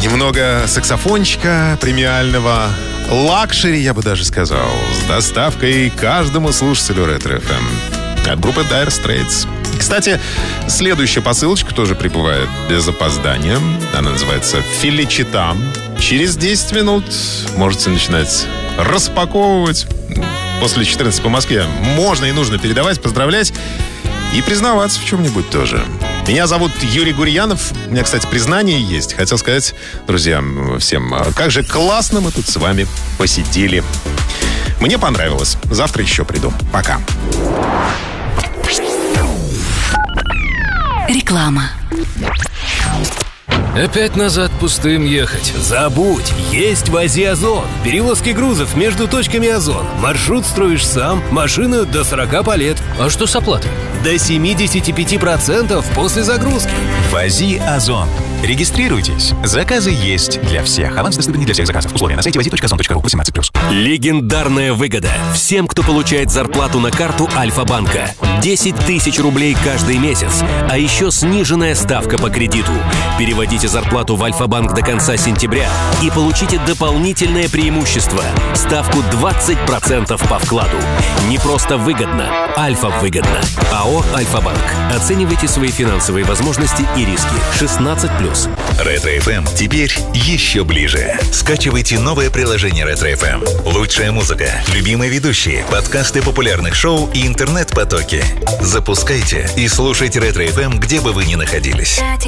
Немного саксофончика премиального, лакшери, я бы даже сказал, с доставкой каждому слушателю Ретро-ФМ от группы Dire Straits. Кстати, следующая посылочка тоже прибывает без опоздания. Она называется «Феличита». Через 10 минут можете начинать распаковывать. После 14 по Москве можно и нужно передавать, поздравлять и признаваться в чем-нибудь тоже. Меня зовут Юрий Гурьянов. У меня, кстати, признание есть. Хотел сказать, друзья, всем, как же классно мы тут с вами посидели. Мне понравилось. Завтра еще приду. Пока. Реклама. Опять назад пустым ехать? Забудь, есть ВОЗи Озон. Перевозки грузов между точками Озон. Маршрут строишь сам, машина до 40 по лет. А что с оплатой? До 75% после загрузки. ВОЗи Озон. Регистрируйтесь. Заказы есть для всех. Аванс доступен не для всех заказов. Условия на сайте vozi.ozon.ru 18+. Легендарная выгода всем, кто получает зарплату на карту Альфа-банка. 10 тысяч рублей каждый месяц. А еще сниженная ставка по кредиту. Переводите зарплату в Альфа-банк до конца сентября и получите дополнительное преимущество. Ставку 20% по вкладу. Не просто выгодно, Альфа-выгодно. АО «Альфа-банк». Оценивайте свои финансовые возможности и риски. 16+. Ретро-ФМ теперь еще ближе. Скачивайте новое приложение Ретро-ФМ. Лучшая музыка, любимые ведущие, подкасты популярных шоу и интернет-потоки. Запускайте и слушайте Ретро-ФМ, где бы вы ни находились.